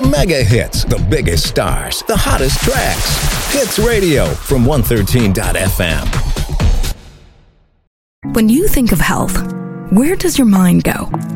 The mega hits, the biggest stars, the hottest tracks. Hits Radio from 113.fm. When you think of health, where does your mind go?